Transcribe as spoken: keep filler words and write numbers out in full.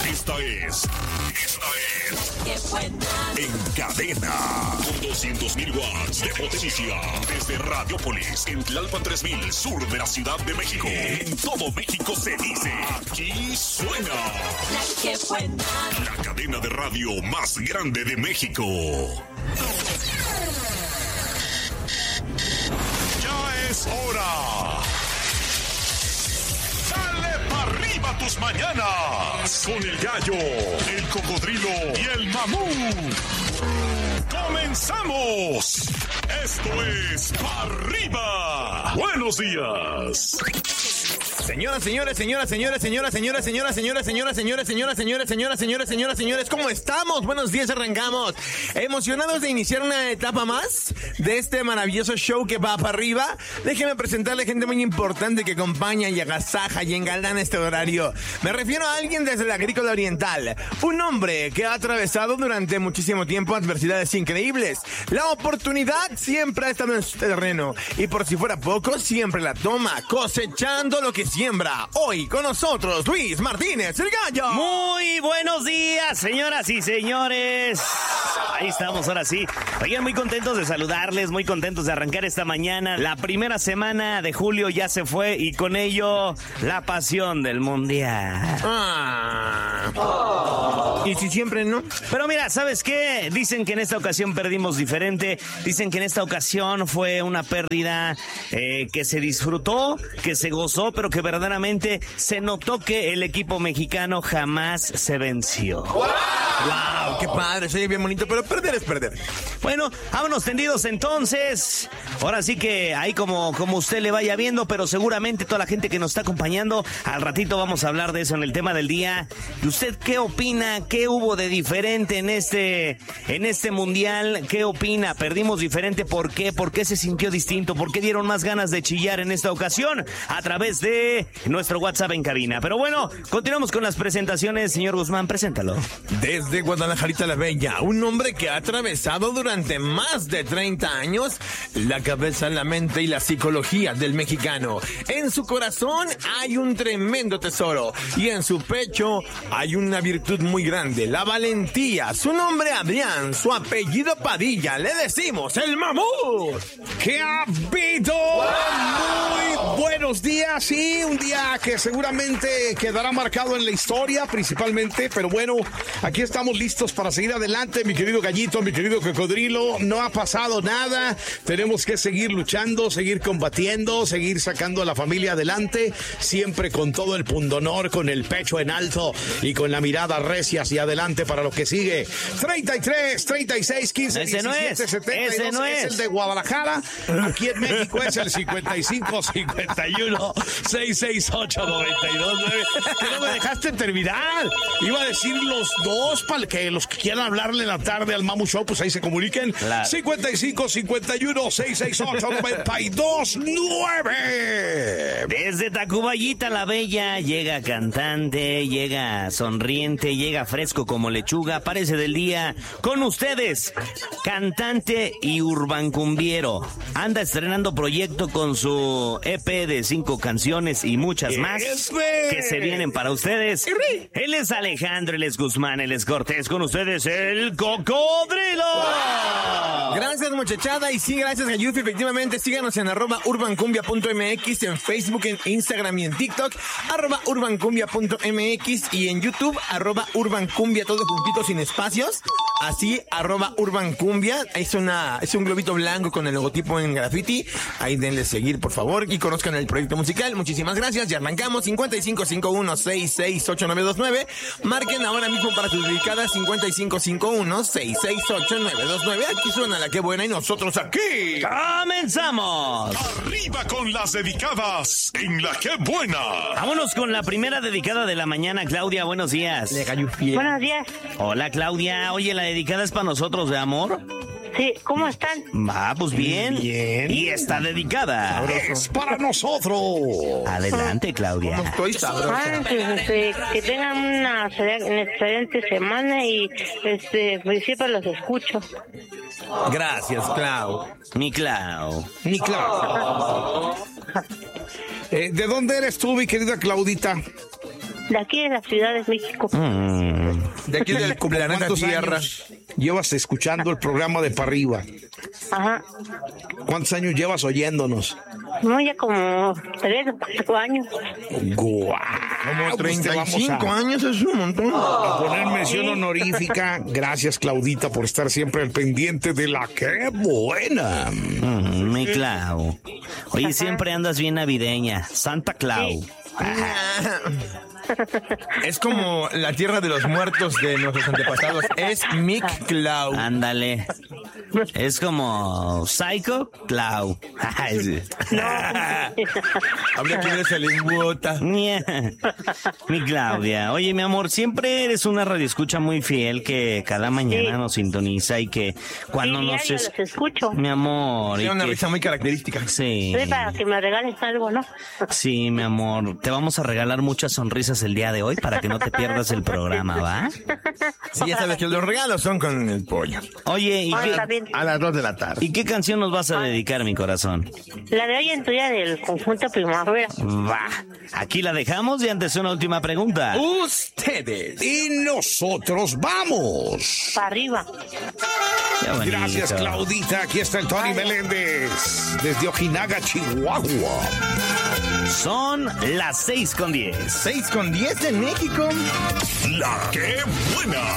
Esta es... Esta es... En Cadena. Con doscientos mil watts de potencia. Desde Radiopolis, en Tlalpan tres mil, sur de la Ciudad de México. En todo México se dice... Aquí suena... La que buena. La cadena de radio más grande de México. Ya es hora. Dale para arriba tus mañanas. Con el gallo, el cocodrilo y el mamut. ¡Comenzamos! Esto es Pa' Arriba. Buenos días. Señoras, señores, señoras, señores, señoras, señoras, señoras, señoras, señoras, señores, señoras, señores, señoras, señores, señoras, señores, ¿cómo estamos? Buenos días, arrancamos. Emocionados de iniciar una etapa más de este maravilloso show que va para arriba. Déjenme presentarle gente muy importante que acompaña y agasaja y engalana este horario. Me refiero a alguien desde la Agrícola Oriental. Un hombre que ha atravesado durante muchísimo tiempo adversidades increíbles. La oportunidad siempre ha estado en su terreno. Y por si fuera poco, siempre la toma, cosechando lo que siembra. Hoy con nosotros, Luis Martínez, el gallo. Muy buenos días, señoras y señores. Ahí estamos, ahora sí. Oigan, muy contentos de saludarles, muy contentos de arrancar esta mañana. La primera semana de julio ya se fue y con ello la pasión del mundial. Ah. Oh. ¿Y si siempre no? Pero mira, ¿sabes qué? Dicen que en esta ocasión perdimos diferente. Dicen que en esta ocasión fue una pérdida eh, que se disfrutó, que se gozó, pero que verdaderamente se notó que el equipo mexicano jamás se venció. ¡Wow! ¡Wow! ¡Qué padre! Soy bien bonito, pero perder es perder. Bueno, vámonos tendidos entonces. Ahora sí que ahí como, como usted le vaya viendo, pero seguramente toda la gente que nos está acompañando, al ratito vamos a hablar de eso en el tema del día. ¿Y usted qué opina? ¿Qué hubo de diferente en este, en este mundial? ¿Qué opina? ¿Perdimos diferente? ¿Por qué? ¿Por qué se sintió distinto? ¿Por qué dieron más ganas de chillar en esta ocasión? A través de nuestro WhatsApp en cabina. Pero bueno, continuamos con las presentaciones. Señor Guzmán, preséntalo. Desde Guadalajarita la Bella, un hombre que ha atravesado durante más de treinta años la cabeza, la mente y la psicología del mexicano. En su corazón hay un tremendo tesoro y en su pecho hay una virtud muy grande, la valentía. Su nombre Adrián, su apellido Padilla. Le decimos el mamut. ¿Qué ha habido? Muy buenos días. Sí, un día que seguramente quedará marcado en la historia principalmente, pero bueno, aquí estamos listos para seguir adelante, mi querido gallito, mi querido cocodrilo. No ha pasado nada, tenemos que seguir luchando, seguir combatiendo, seguir sacando a la familia adelante, siempre con todo el pundonor, con el pecho en alto y con la mirada recia hacia adelante para lo que sigue. treinta y tres, treinta y seis, quince, ese diecisiete, no es, setenta y dos, ese no es es el de Guadalajara. Aquí en México es el cincuenta y cinco, cincuenta y uno, seiscientos sesenta y ocho, noventa y dos, nueve. Que no me dejaste terminar. Iba a decir los dos para que los que quieran hablarle en la tarde al Mamu Show, pues ahí se comuniquen. Claro. cincuenta y cinco, cincuenta y uno, seiscientos sesenta y ocho, noventa y dos, nueve. Desde Tacuballita la Bella llega cantante, llega sonriente, llega fresco como lechuga, aparece del día con ustedes, cantante y urbancumbiero. Anda estrenando proyecto con su E P de cinco canciones y muchas más que se vienen para ustedes. Él es Alejandro, él es Guzmán, él es Cortés, con ustedes el Cocodrilo. Gracias, muchachada, y sí, gracias, Gayufi. Efectivamente, síganos en arroba urbancumbia punto mx, en Facebook, en Instagram y en TikTok, arroba urbancumbia punto mx, y en YouTube, arroba urbancumbia, todo juntito sin espacios, así, arroba urbancumbia. Es una, es un globito blanco con el logotipo en graffiti. Ahí denle seguir, por favor, y conozcan el proyecto musical. Muchísimas gracias, ya arrancamos. Cincuenta y cinco, cincuenta y uno, sesenta y seis, ocho nueve dos nueve. Marquen ahora mismo para sus dedicadas. Cincuenta y cinco, cincuenta y uno, sesenta y seis, ocho nueve dos nueve. Aquí suena la que buena y nosotros aquí ¡comenzamos! Arriba con las dedicadas en la que buena. Vámonos con la primera dedicada de la mañana. Claudia, buenos días. Buenos días. Hola, Claudia. Oye, la dedicada es para nosotros, ¿de amor? Sí, ¿cómo están? Va, pues bien. Bien. Y está dedicada. Es para nosotros. Adelante, Claudia. ¿Cómo estoy sabrosa? Ah, pues, este, que tengan una excelente semana y este, pues siempre los escucho. Gracias, Clau. Mi Clau. Mi Clau. Eh, ¿De dónde eres tú, mi querida Claudita? De aquí de la Ciudad de México. Mm. De aquí del planeta ¿Cuántos Tierra. años llevas escuchando el programa de Pa' Arriba? Ajá. ¿Cuántos años llevas oyéndonos? No, ya como tres o cuatro años. ¡Guau! Como Pues te treinta y vamos cinco a- años, es un montón. a poner mención honorífica. Gracias, Claudita, por estar siempre al pendiente de la ¡Qué buena! Mm, mi Clau. Oye, siempre andas bien navideña. Santa Clau. Es como la tierra de los muertos de nuestros antepasados. Es Mictlau. Ándale. Es como Psycho Clau. Ay, sí. Habría que ver esa lengüota. Ñe. Mi Claudia. Oye, mi amor, siempre eres una radioescucha muy fiel que cada mañana Sí. nos sintoniza y que cuando Sí, nos... diario es- los escucho. Mi amor. y Tiene una que- risa muy característica. Sí. Sí, para que me regales algo, ¿no? Sí, mi amor. Te vamos a regalar muchas sonrisas el día de hoy para que no te pierdas el programa, ¿va? Sí, ya sabes que los regalos son con el pollo. Oye, ¿y Ah, está qué, bien. A las dos de la tarde. ¿y qué canción nos vas a dedicar, mi corazón? La de hoy en tu día del conjunto primavera. Va. Aquí la dejamos y antes una última pregunta. Ustedes. Y nosotros vamos. Para arriba. Qué bonito. Gracias, Claudita. Aquí está el Tony Meléndez desde Ojinaga, Chihuahua. Son las seis con diez. seis con diez en México. La que buena.